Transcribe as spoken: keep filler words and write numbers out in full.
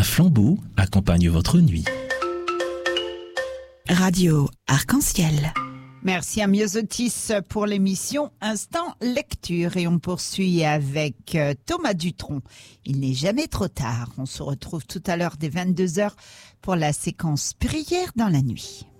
flambeau accompagne votre nuit. Radio Arc-en-Ciel. Merci à Myosotis pour l'émission Instant Lecture et on poursuit avec Thomas Dutronc. Il n'est jamais trop tard. On se retrouve tout à l'heure dès vingt-deux heures pour la séquence Prière dans la nuit.